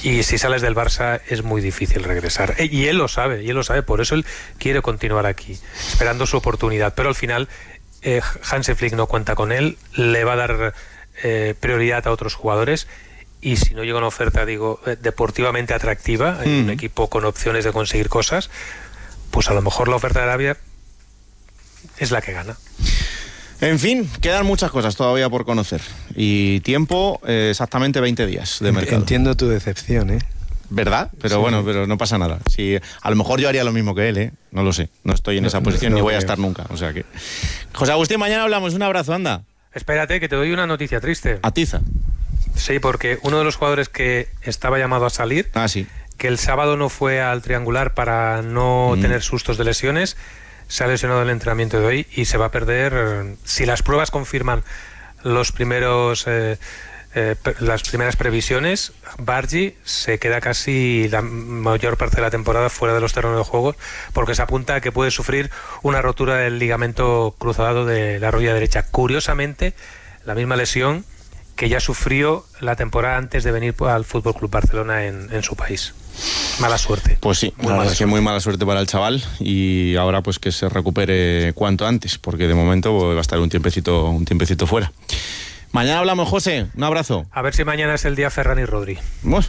Y si sales del Barça es muy difícil regresar. Y él lo sabe, por eso él quiere continuar aquí, esperando su oportunidad. Pero al final Hansi Flick no cuenta con él, le va a dar prioridad a otros jugadores. Y si no llega una oferta, deportivamente atractiva, en un equipo con opciones de conseguir cosas, pues a lo mejor la oferta de Arabia es la que gana. En fin, quedan muchas cosas todavía por conocer. Y tiempo, exactamente 20 días de mercado. Entiendo tu decepción, ¿eh? ¿Verdad? Pero sí. Bueno, pero no pasa nada. Sí, a lo mejor yo haría lo mismo que él, ¿eh? No lo sé. No estoy en esa posición ni voy a estar nunca. O sea que... José Agustín, mañana hablamos. Un abrazo, anda. Espérate, que te doy una noticia triste. Atiza. Sí, porque uno de los jugadores que estaba llamado a salir, sí, que el sábado no fue al triangular para no tener sustos de lesiones, se ha lesionado en el entrenamiento de hoy y se va a perder, si las pruebas confirman las primeras previsiones, Bargi se queda casi la mayor parte de la temporada fuera de los terrenos de juego, porque se apunta a que puede sufrir una rotura del ligamento cruzado de la rodilla derecha. Curiosamente, la misma lesión que ya sufrió la temporada antes de venir al Fútbol Club Barcelona en su país. Mala suerte. Pues sí, la verdad es que muy mala suerte para el chaval, y ahora pues que se recupere cuanto antes, porque de momento va a estar un tiempecito fuera. Mañana hablamos, José. Un abrazo. A ver si mañana es el día Ferran y Rodri.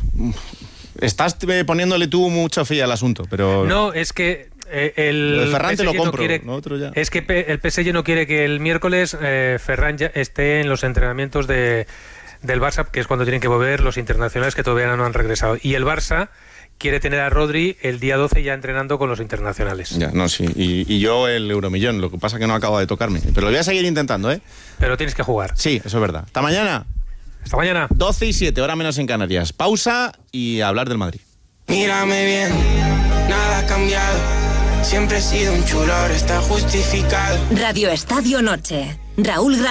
Estás poniéndole tú mucha fe al asunto, pero... No, es que... el Ferran te lo compro, no quiere, ya. Es que el PSG no quiere que el miércoles Ferran ya esté en los entrenamientos del Barça, que es cuando tienen que volver los internacionales que todavía no han regresado. Y el Barça quiere tener a Rodri el día 12 ya entrenando con los internacionales. Ya, no, sí. Y yo el euromillón, lo que pasa es que no acaba de tocarme. Pero lo voy a seguir intentando, ¿eh? Pero tienes que jugar. Sí, eso es verdad. Hasta mañana. Hasta mañana. 12:07, hora menos en Canarias. Pausa y a hablar del Madrid. Mírame bien, nada ha cambiado. Siempre he sido un chulo, ahora está justificado. Radio Estadio Noche. Raúl